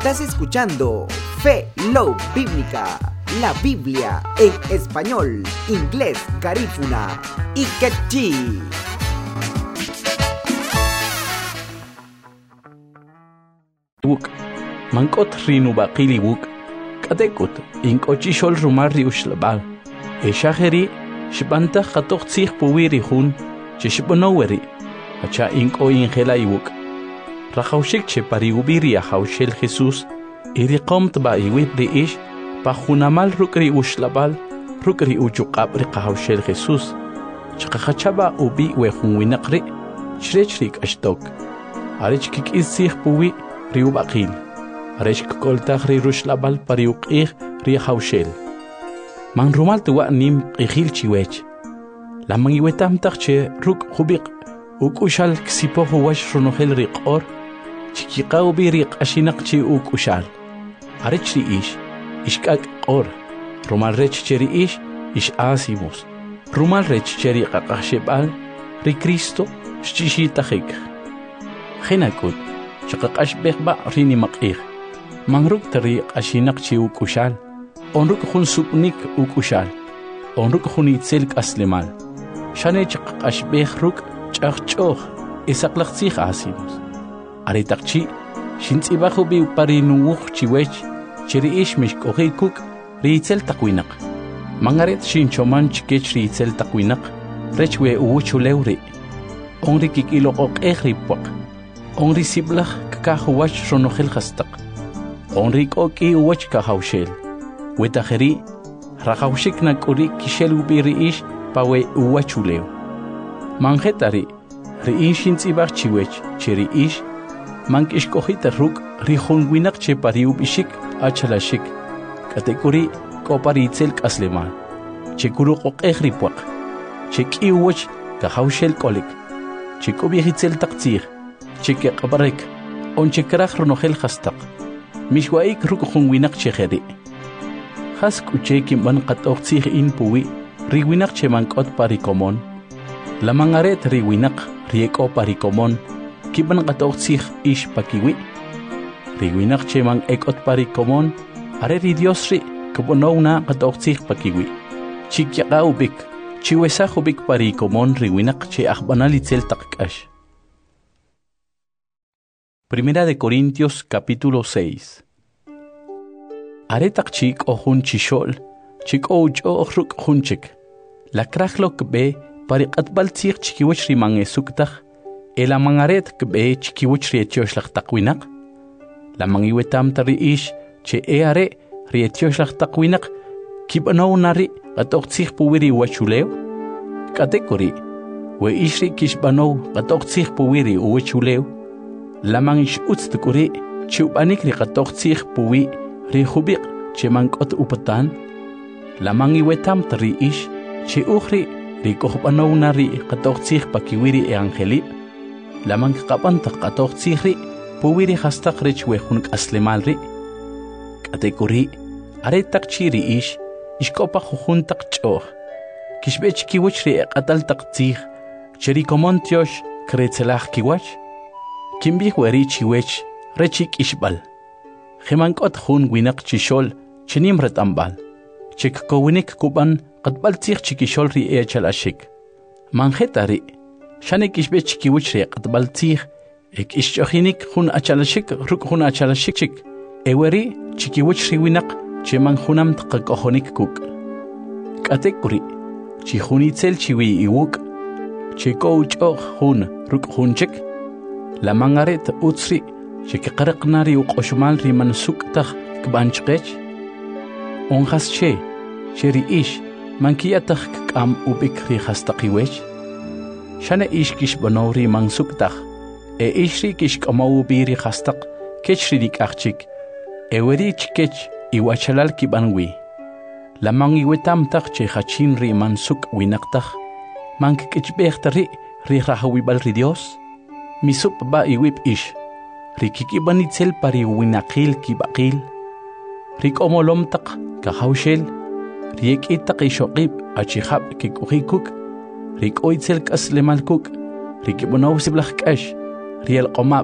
Estás escuchando Fe, Love Bíblica, la Biblia en español, inglés, garífuna y quechí. Wuk, mankot rinu baqili wuk, kadekut, inkochi shol rumari ushlabal. Eshaheri, shibanta khatok tsih puwiri hun, chishibonoweri, hacha inko ingela iwuk. Rahaushik che pariubiri a haushel Jesus, iri qomt ba iwibri ish, pa hunamal rukri ushlabal, rukri ujuqabri qahaushel Jesus. Chakachaba ubi we hunwinakri, chrechrik ashtok. Arich kik isih puwi, riubaqil. Arich koltag ri rushlabal pariuqih ri haushel. Man rumal tuwa nim qihil chiwech. La mangiwetam tache ruk hubiq, ukushal ksipohu wash runohel riqor, chikiqaw bi riq ashinaqchi ukushal. Arich ri ishkak qor. Rumal rech cheri ish asimos. Rumal rech cheri qaqashebal, ri Cristo shchishitahik. Khinakut, chaqaqash beba rini maqih. Mangruk tari ashinaqchi ukushal. Onruk hun supnik ukushal. Onruk hun itzel aslemal. Shane chaqaqash behruk chaqchoh isaklaqsih asimos. Aritaqchi shintsibahu bi parinu chiwech cheri mishkohikuk riitzel taqwinaq. Mangaret shinchoman chikech riitzel taqwinaq rechwe uwuchulewri. Onri kikiloqoq ehripwaq. Onri siblaq kakahuwach ronohel khastaq. Onri koki uwach kahawshel. Wetajeri rajawshik nakuri kishel ubiri pawe uwachulew. Manjetari riinshintzibaq chiwech cheri mankishkohita ruk rihunwinaq che pariubishik achalashik. Katekuri koparitzel kaslemal. Chekuru qoqehripwaq. Cheki uwach kahawshel kolik. Chekobihitzel taqtzir. Chekeqabarek. Onchekraj ronohel khastaq. Mishwaik ruk hunwinaq chejeri. Hask uchekim ban qatoqtzih in puwi, riwinaq chemankot parikomon. La mangaret riwinaq rieko parikomon, kiban qatoqtzih ish pakiwi. Riwinaq cheman ekot parikomon, areri diosri kubonowna qatoqtzih pakiwi. Chikyaqa ubik, chiwesaj ubik parikomon riwinaq che ajbanalitzel taqkash. Primera de Corintios capítulo 6. Aretak chik o hun chishol, chik o ucho ruk hunchik. La krachlok be pariqatbal tsik chikiwich rimang esuktak, el amangaret kbe chikiwich rietioslak takwinaq. La mangiwetam tari che are rietioslak takwinaq, kibanaw nari qatok tsik puwiri wachulew. Katekori, we ishri kishbanaw qatok tsik puwiri wachulew. La mangish utstukuri, chubanik ri qatok tsik puwi, rihubiq che mankot upatan. La mangiwetam tari che ukhri rikohbanaw nari qatoqtzih pakiwiri e angeli. La manqapanta qatoqtzihri puwiri hastaq rech wehun aslemalri. Katekuri aretak chiri ishkopa jujuntaq ch'oh. Kishbech kiwachri qataltaq tzih cheri komontiosh kretzelaj kiwach. Kimbih weri chiwech rechik ishbal. Gemankot hun winaq chishol chinim retambal. Chik kowinik kuban qatbal tsih chikishol ri echalashik. Manjetari shanek ishbe chikiwich ri qatbal tsih ek ishchohinik hun achalashik ruk hun achalashik chik. Eweri chikiwich ri winaq cheman hunam tqakohonik kuk. Katekuri chi hunitzel chiwi iwuk. Chiko uchoh hun ruk hun chik. La mangaret utsri Chekiqaraqnari uqoshmal riman suktaq kbanchqech. Onjas cheri mankiyataq k'am ubik ri hastaqiwech. Shane kishbanaw riman suktaq. Ri kishk'amaw ubi ri hastaq kech ri dik'aqchik. Eweri chikech iwachalal kibanwi. La mangiwetamtaq che hachin riman suk winaqtaq. Mankik'ichbejtari ri rahawibal ri Dios. Misup ba iwip Rikikibanitzel pariwinaqil kibaqil. Rikomolomtaq kahawshel. Riekitaq ishoqib achihab kikuhikuk. Rikoitzel kaslemalkuk. Rikibunaw siblaq k'ash. Riel qomab